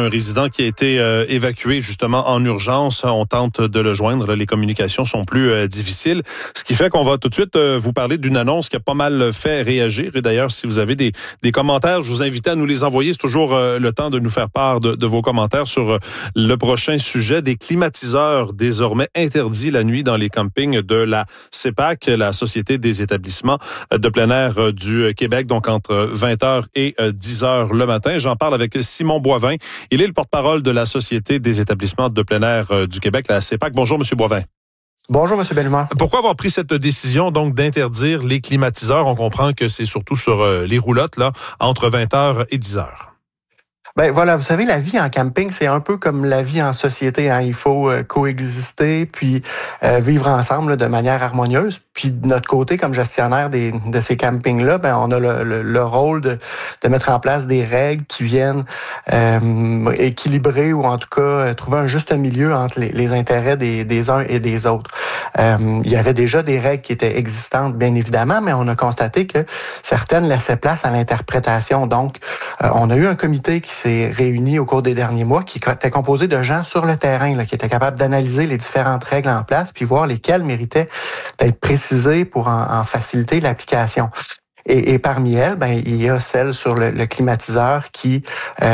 un résident qui a été évacué justement en urgence. On tente de le joindre. Les communications sont plus difficiles. Ce qui fait qu'on va tout de suite vous parler d'une annonce qui a pas mal fait réagir. Et d'ailleurs, si vous avez des commentaires, je vous invite à nous les envoyer. C'est toujours le temps de nous faire part de vos commentaires sur le prochain sujet. Des climatiseurs désormais interdits la nuit dans les campings de la CEPAC, la Société des établissements de plein air du Québec, donc entre 20h et 10h le matin. J'en parle avec Simon Boivin. Il est le porte-parole de la Société des établissements de plein air du Québec, la CEPAC. Bonjour, M. Boivin. Bonjour, M. Bellemare. Pourquoi avoir pris cette décision donc d'interdire les climatiseurs? On comprend que c'est surtout sur les roulottes là, entre 20h et 10h. Ben voilà, vous savez, la vie en camping, c'est un peu comme la vie en société. Hein. Il faut coexister, puis vivre ensemble là, de manière harmonieuse. Puis de notre côté, comme gestionnaire de ces campings-là, ben on a le rôle de mettre en place des règles qui viennent équilibrer ou en tout cas trouver un juste milieu entre les intérêts des uns et des autres. Il y avait déjà des règles qui étaient existantes, bien évidemment, mais on a constaté que certaines laissaient place à l'interprétation. Donc, on a eu un comité qui s'est réuni au cours des derniers mois, qui était composé de gens sur le terrain, là, qui étaient capables d'analyser les différentes règles en place, puis voir lesquelles méritaient d'être précisées pour en faciliter l'application. Et parmi elles, ben il y a celle sur le climatiseur qui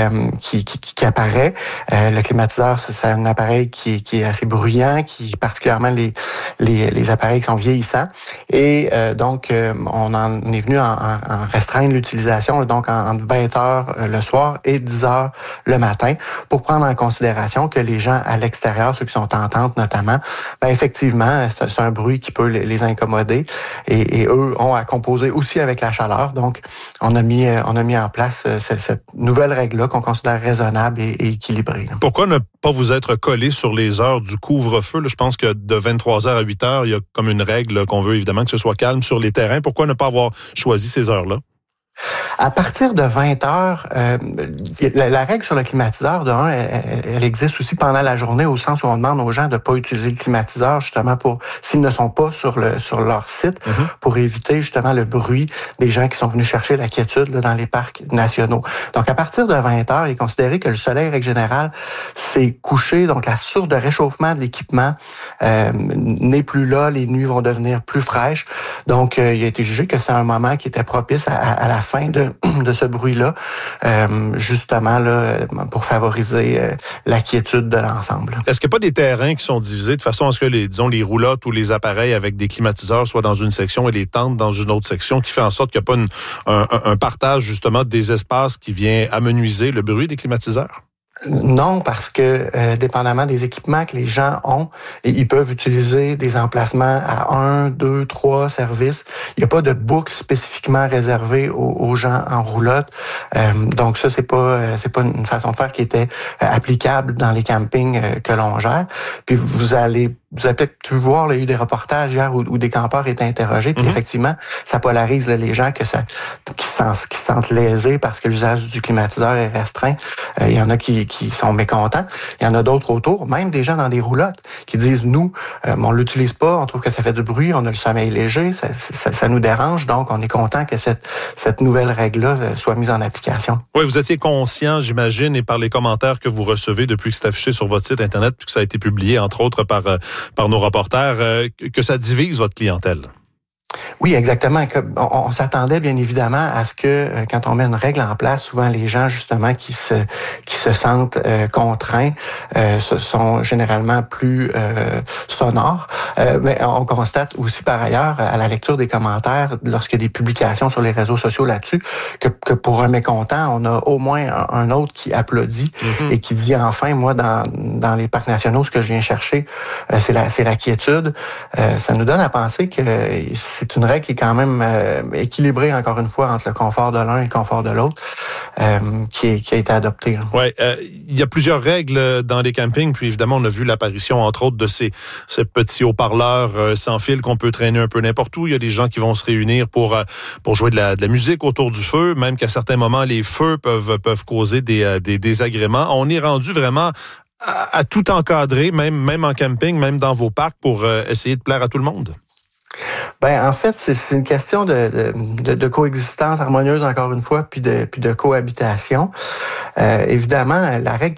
apparaît. Le climatiseur, c'est un appareil qui est assez bruyant, qui particulièrement les appareils qui sont vieillissants. Et donc on en est venu en restreindre l'utilisation, donc entre 20h le soir et 10h le matin, pour prendre en considération que les gens à l'extérieur, ceux qui sont en tente notamment, ben effectivement, c'est un bruit qui peut les incommoder. Et eux ont à composer aussi avec la chaleur. Donc, on a mis en place cette nouvelle règle-là qu'on considère raisonnable et équilibrée. Pourquoi ne pas vous être collé sur les heures du couvre-feu? Là, je pense que de 23h à 8h, il y a comme une règle là, qu'on veut évidemment que ce soit calme sur les terrains. Pourquoi ne pas avoir choisi ces heures-là? À partir de 20h, la règle sur le climatiseur, de un, elle existe aussi pendant la journée, au sens où on demande aux gens de ne pas utiliser le climatiseur, justement, pour s'ils ne sont pas sur leur site, pour éviter justement le bruit des gens qui sont venus chercher la quiétude là, dans les parcs nationaux. Donc, à partir de 20h, il est considéré que le soleil, règle générale, s'est couché, donc la source de réchauffement de l'équipement n'est plus là, les nuits vont devenir plus fraîches. Donc, il a été jugé que c'est un moment qui était propice à la fin de ce bruit-là, justement là, pour favoriser la quiétude de l'ensemble. Est-ce qu'il n'y a pas des terrains qui sont divisés de façon à ce que les roulottes ou les appareils avec des climatiseurs soient dans une section et les tentes dans une autre section, qui fait en sorte qu'il n'y a pas un partage justement des espaces qui vient amenuiser le bruit des climatiseurs? Non, parce que dépendamment des équipements que les gens ont, ils peuvent utiliser des emplacements à 1, 2, 3 services. Il n'y a pas de boucle spécifiquement réservée aux gens en roulotte. Donc ça, c'est pas une façon de faire qui était applicable dans les campings que l'on gère. Puis vous avez peut-être pu voir, là, il y a eu des reportages hier où des campeurs étaient interrogés. Puis effectivement, ça polarise là, les gens qui se sentent lésés parce que l'usage du climatiseur est restreint. Il y en a qui sont mécontents. Il y en a d'autres autour, même des gens dans des roulottes, qui disent, nous, on l'utilise pas, on trouve que ça fait du bruit, on a le sommeil léger, ça nous dérange, donc on est content que cette nouvelle règle-là soit mise en application. Oui, vous étiez conscient, j'imagine, et par les commentaires que vous recevez depuis que c'est affiché sur votre site Internet, puis que ça a été publié, entre autres, par nos reporters, que ça divise votre clientèle. Oui, exactement. On s'attendait bien évidemment à ce que quand on met une règle en place, souvent les gens justement qui se sentent contraints sont généralement plus sonores. Mais on constate aussi par ailleurs à la lecture des commentaires, lorsqu'il y a des publications sur les réseaux sociaux là-dessus, que pour un mécontent, on a au moins un autre qui applaudit et qui dit enfin, moi dans les parcs nationaux, ce que je viens chercher, c'est la quiétude. Ça nous donne à penser que c'est une règle qui est quand même équilibrée, encore une fois, entre le confort de l'un et le confort de l'autre, qui a été adoptée. Oui, il y a plusieurs règles dans les campings, puis évidemment, on a vu l'apparition, entre autres, de ces petits haut-parleurs sans fil qu'on peut traîner un peu n'importe où. Il y a des gens qui vont se réunir pour jouer de la musique autour du feu, même qu'à certains moments, les feux peuvent causer des désagréments. On est rendu vraiment à tout encadrer, même en camping, même dans vos parcs, pour essayer de plaire à tout le monde. Ben en fait, c'est une question de coexistence harmonieuse, encore une fois, puis de cohabitation. Évidemment, la règle